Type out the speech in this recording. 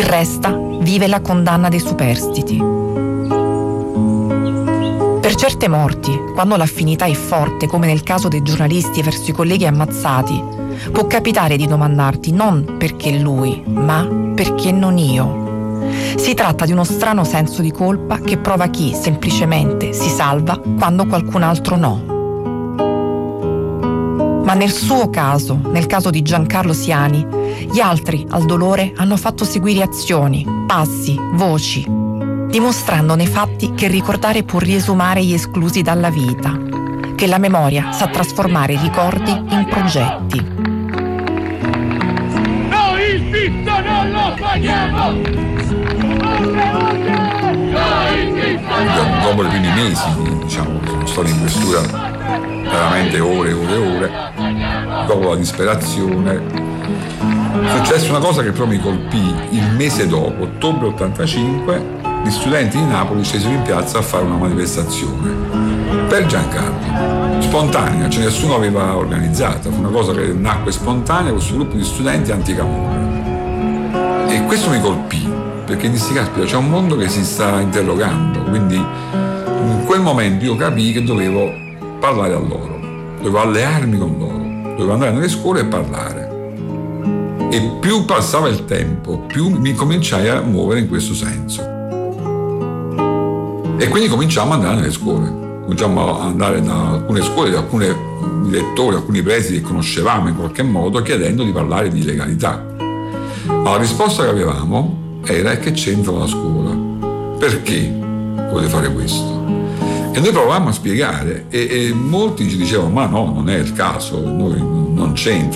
resta vive la condanna dei superstiti. Per certe morti, quando l'affinità è forte, come nel caso dei giornalisti verso i colleghi ammazzati, può capitare di domandarti non perché lui, ma perché non io. Si tratta di uno strano senso di colpa che prova chi semplicemente si salva quando qualcun altro no. Ma nel suo caso, nel caso di Giancarlo Siani, gli altri al dolore hanno fatto seguire azioni, passi, voci, dimostrando nei fatti che ricordare può riesumare gli esclusi dalla vita, che la memoria sa trasformare i ricordi in progetti. Noi il pizzo non lo paghiamo! Dopo i primi mesi, diciamo, sono stato in questura veramente ore e ore e ore, dopo la disperazione, successe una cosa che proprio mi colpì. Il mese dopo, ottobre 85, gli studenti di Napoli scesero in piazza a fare una manifestazione per Giancarlo, spontanea, cioè nessuno aveva organizzata, fu una cosa che nacque spontanea, questo gruppo di studenti anticamorra. E questo mi colpì, perché dissi, caspita, c'è un mondo che si sta interrogando, quindi in quel momento io capii che dovevo parlare a loro, dovevo allearmi con loro, dovevo andare nelle scuole e parlare. E più passava il tempo, più mi cominciai a muovere in questo senso. E quindi cominciamo ad andare nelle scuole, cominciamo ad andare da alcune scuole, da alcuni direttori, alcuni presidi che conoscevamo in qualche modo, chiedendo di parlare di legalità. Ma la risposta che avevamo era: che c'entra la scuola? Perché volete fare questo? E noi provavamo a spiegare e molti ci dicevano: ma no, non è il caso, noi non c'entra.